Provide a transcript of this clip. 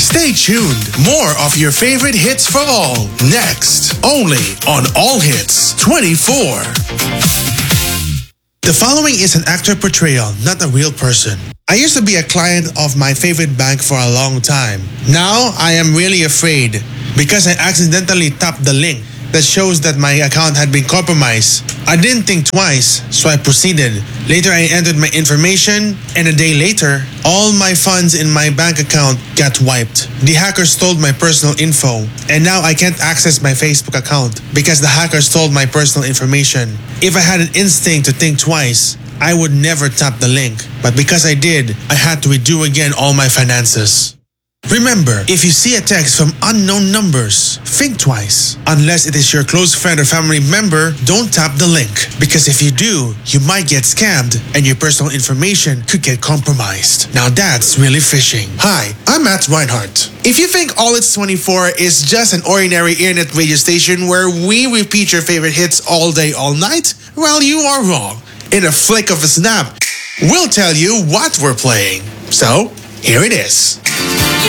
Stay tuned. More of your favorite hits for all. Next, only on All Hits 24. The following is an actor portrayal, not a real person. I used to be a client of my favorite bank for a long time. Now, I am really afraid because I accidentally tapped the link that shows that my account had been compromised. I didn't think twice, so I proceeded. Later, I entered my information, and a day later, all my funds in my bank account got wiped. The hackers stole my personal info, and now I can't access my Facebook account because the hackers stole my personal information. If I had an instinct to think twice, I would never tap the link. But because I did, I had to redo again all my finances. Remember, if you see a text from unknown numbers, think twice. Unless it is your close friend or family member, don't tap the link. Because if you do, you might get scammed and your personal information could get compromised. Now that's really phishing. Hi, I'm Matt Reinhardt. If you think All Hits 24 is just an ordinary internet radio station where we repeat your favorite hits all day, all night, well, you are wrong. In a flick of a snap, we'll tell you what we're playing. So, here it is.